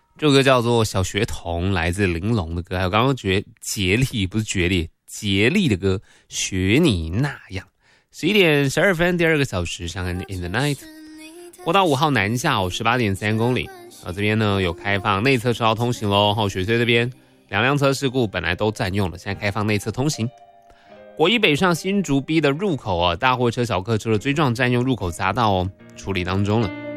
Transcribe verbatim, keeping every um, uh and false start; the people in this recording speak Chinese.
这首歌叫做《小学童》，来自玲珑的歌，还有刚刚觉竭力不是决裂竭力的歌《学你那样》。十一点十二分，第二个小时，上岸 In the Night。国道五号南下哦，十八点三公里。啊，这边呢有开放内侧车道通行喽。后雪隧这边两辆车事故本来都占用了，现在开放内侧通行。国一北上新竹 B 的入口啊，大货车、小客车的追撞占用入口匝道哦，处理当中了。